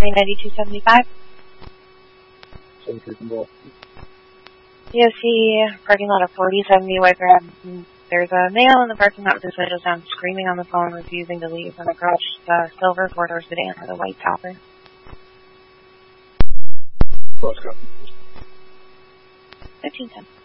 39275. DOC, parking lot of 4070 Whitebread. There's a male in the parking lot with his windows down, screaming on the phone, refusing to leave, and approached the silver four-door sedan with a white topper. 1510.